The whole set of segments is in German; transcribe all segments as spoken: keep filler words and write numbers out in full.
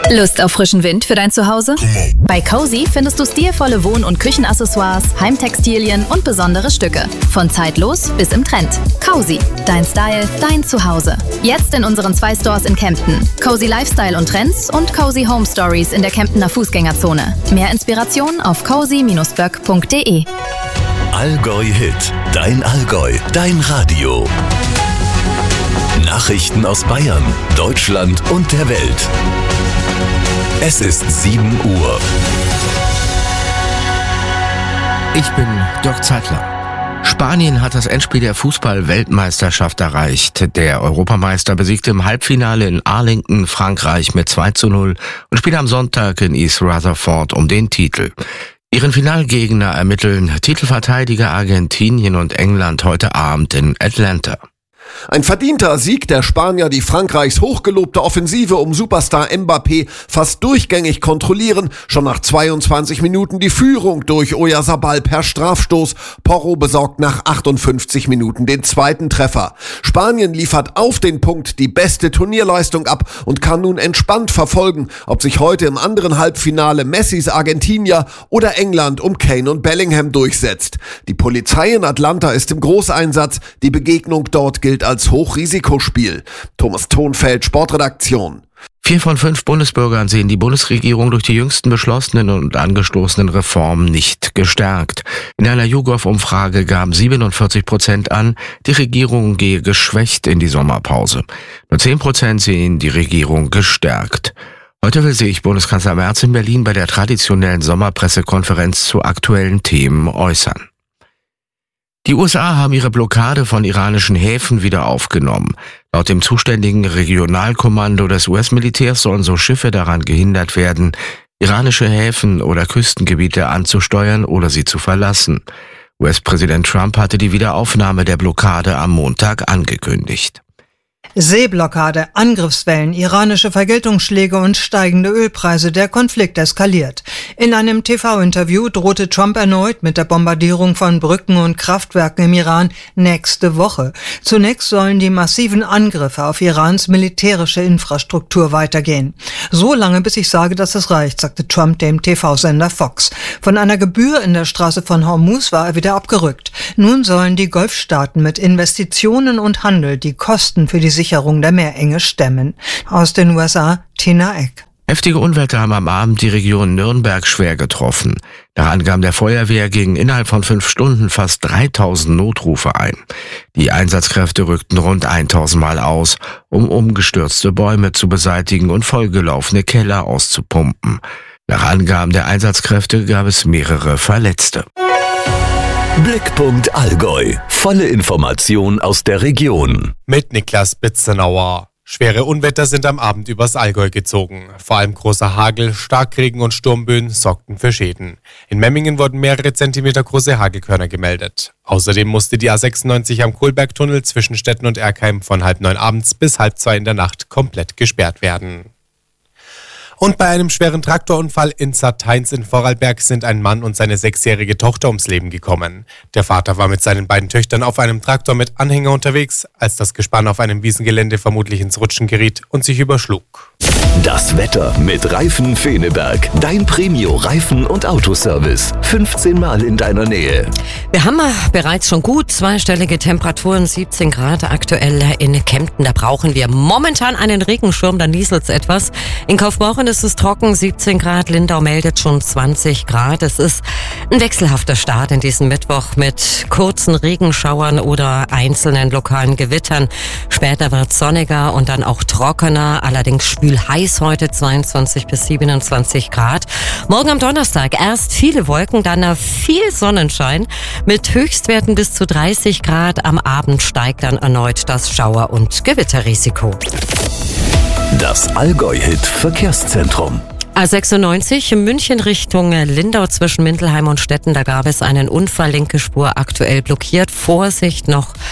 Lust auf frischen Wind für dein Zuhause? Bei Cozy findest du stilvolle Wohn- und Küchenaccessoires, Heimtextilien und besondere Stücke. Von zeitlos bis im Trend. Cozy, dein Style, dein Zuhause. Jetzt in unseren zwei Stores in Kempten. Cozy Lifestyle und Trends und Cozy Home Stories in der Kemptener Fußgängerzone. Mehr Inspiration auf cozy Bindestrich böck Punkt de. Allgäu Hit, dein Allgäu, dein Radio. Nachrichten aus Bayern, Deutschland und der Welt. Es ist sieben Uhr. Ich bin Dirk Zeitler. Spanien hat das Endspiel der Fußball-Weltmeisterschaft erreicht. Der Europameister besiegte im Halbfinale in Arlington Frankreich mit zwei zu null und spielt am Sonntag in East Rutherford um den Titel. Ihren Finalgegner ermitteln Titelverteidiger Argentinien und England heute Abend in Atlanta. Ein verdienter Sieg der Spanier, die Frankreichs hochgelobte Offensive um Superstar Mbappé fast durchgängig kontrollieren. Schon nach zweiundzwanzig Minuten die Führung durch Oyarzabal per Strafstoß. Porro besorgt nach achtundfünfzig Minuten den zweiten Treffer. Spanien liefert auf den Punkt die beste Turnierleistung ab und kann nun entspannt verfolgen, ob sich heute im anderen Halbfinale Messis Argentinier oder England um Kane und Bellingham durchsetzt. Die Polizei in Atlanta ist im Großeinsatz. Die Begegnung dort gilt als Hochrisikospiel. Thomas Thonfeld, Sportredaktion. Vier von fünf Bundesbürgern sehen die Bundesregierung durch die jüngsten beschlossenen und angestoßenen Reformen nicht gestärkt. In einer YouGov-Umfrage gaben siebenundvierzig Prozent an, die Regierung gehe geschwächt in die Sommerpause. Nur zehn Prozent sehen die Regierung gestärkt. Heute will sich Bundeskanzler Merz in Berlin bei der traditionellen Sommerpressekonferenz zu aktuellen Themen äußern. Die U S A haben ihre Blockade von iranischen Häfen wieder aufgenommen. Laut dem zuständigen Regionalkommando des U S-Militärs sollen so Schiffe daran gehindert werden, iranische Häfen oder Küstengebiete anzusteuern oder sie zu verlassen. U S-Präsident Trump hatte die Wiederaufnahme der Blockade am Montag angekündigt. Seeblockade, Angriffswellen, iranische Vergeltungsschläge und steigende Ölpreise. Der Konflikt eskaliert. In einem T V-Interview drohte Trump erneut mit der Bombardierung von Brücken und Kraftwerken im Iran nächste Woche. Zunächst sollen die massiven Angriffe auf Irans militärische Infrastruktur weitergehen. So lange, bis ich sage, dass es reicht, sagte Trump dem T V-Sender Fox. Von einer Gebühr in der Straße von Hormuz war er wieder abgerückt. Nun sollen die Golfstaaten mit Investitionen und Handel die Kosten für die Sicherung der Meerenge stemmen. Aus den U S A, Tina Eck. Heftige Unwetter haben am Abend die Region Nürnberg schwer getroffen. Nach Angaben der Feuerwehr gingen innerhalb von fünf Stunden fast dreitausend Notrufe ein. Die Einsatzkräfte rückten rund tausend Mal aus, um umgestürzte Bäume zu beseitigen und vollgelaufene Keller auszupumpen. Nach Angaben der Einsatzkräfte gab es mehrere Verletzte. Blickpunkt Allgäu. Volle Information aus der Region. Mit Niklas Bitzenauer. Schwere Unwetter sind am Abend übers Allgäu gezogen. Vor allem großer Hagel, Starkregen und Sturmböen sorgten für Schäden. In Memmingen wurden mehrere Zentimeter große Hagelkörner gemeldet. Außerdem musste die A sechsundneunzig am Kohlbergtunnel zwischen Stetten und Erkheim von halb neun abends bis halb zwei in der Nacht komplett gesperrt werden. Und bei einem schweren Traktorunfall in Sateins in Vorarlberg sind ein Mann und seine sechsjährige Tochter ums Leben gekommen. Der Vater war mit seinen beiden Töchtern auf einem Traktor mit Anhänger unterwegs, als das Gespann auf einem Wiesengelände vermutlich ins Rutschen geriet und sich überschlug. Das Wetter mit Reifen Feneberg. Dein Premio-Reifen- und Autoservice. fünfzehn Mal in deiner Nähe. Wir haben bereits schon gut zweistellige Temperaturen, siebzehn Grad aktuell in Kempten. Da brauchen wir momentan einen Regenschirm, da nieselt es etwas. In Kaufbeuren ist es trocken, siebzehn Grad. Lindau meldet schon zwanzig Grad. Es ist ein wechselhafter Start in diesen Mittwoch mit kurzen Regenschauern oder einzelnen lokalen Gewittern. Später wird es sonniger und dann auch trockener, allerdings schwül-heiß heute, zweiundzwanzig bis siebenundzwanzig Grad. Morgen am Donnerstag erst viele Wolken, dann viel Sonnenschein mit Höchstwerten bis zu dreißig Grad. Am Abend steigt dann erneut das Schauer- und Gewitterrisiko. Das Allgäu-Hit Verkehrszentrum. A sechsundneunzig München Richtung Lindau zwischen Mindelheim und Stetten, da gab es einen Unfall, linke Spur aktuell blockiert. Vorsicht noch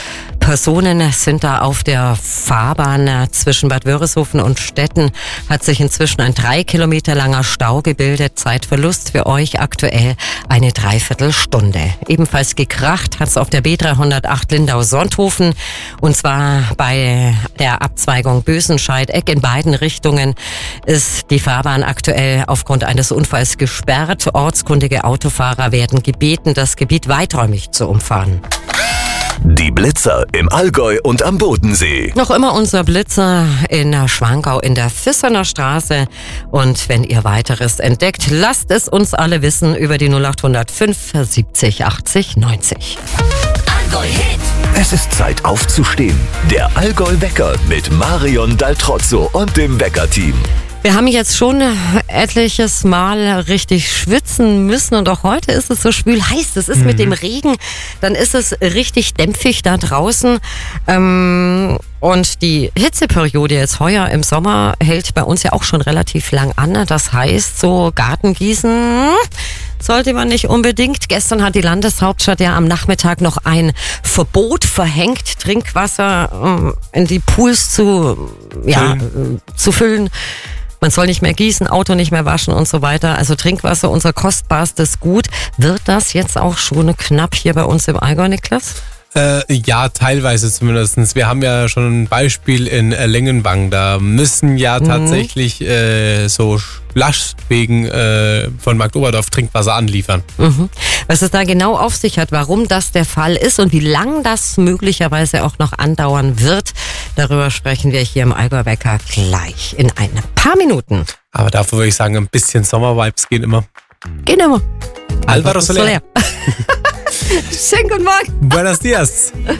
Personen sind da auf der Fahrbahn zwischen Bad Wörishofen und Stetten. Hat sich inzwischen ein drei Kilometer langer Stau gebildet. Zeitverlust für euch aktuell eine Dreiviertelstunde. Ebenfalls gekracht hat es auf der B dreihundertacht Lindau-Sonthofen. Und zwar bei der Abzweigung Bösenscheid-Eck in beiden Richtungen ist die Fahrbahn aktuell aufgrund eines Unfalls gesperrt. Ortskundige Autofahrer werden gebeten, das Gebiet weiträumig zu umfahren. Die Blitzer im Allgäu und am Bodensee. Noch immer unser Blitzer in Schwangau in der Vissener Straße. Und wenn ihr weiteres entdeckt, lasst es uns alle wissen über die null acht null fünf siebzig achtzig neunzig. Allgäu Hit. Es ist Zeit aufzustehen. Der Allgäu-Wecker mit Marion Daltrozzo und dem Wecker-Team. Wir haben jetzt schon etliches Mal richtig schwitzen müssen und auch heute ist es so schwül heiß. Es ist mhm. mit dem Regen, dann ist es richtig dämpfig da draußen. Ähm, und die Hitzeperiode jetzt heuer im Sommer hält bei uns ja auch schon relativ lang an. Das heißt, so Gartengießen sollte man nicht unbedingt. Gestern hat die Landeshauptstadt ja am Nachmittag noch ein Verbot verhängt, Trinkwasser in die Pools zu, ja, füllen. zu füllen. Man soll nicht mehr gießen, Auto nicht mehr waschen und so weiter. Also Trinkwasser, unser kostbarstes Gut. Wird das jetzt auch schon knapp hier bei uns im Allgäu, Niklas? Äh, ja, teilweise zumindest. Wir haben ja schon ein Beispiel in äh, Lengenwang. Da müssen ja mhm. tatsächlich äh, so Lastwegen äh, von Markt Oberdorf Trinkwasser anliefern. Mhm. Was es da genau auf sich hat, warum das der Fall ist und wie lang das möglicherweise auch noch andauern wird, darüber sprechen wir hier im Allgäu-Wecker gleich in ein paar Minuten. Aber dafür würde ich sagen, ein bisschen Sommervibes gehen immer. Gehen immer. Alvaro Soler. Schönen guten Morgen. Buenos dias.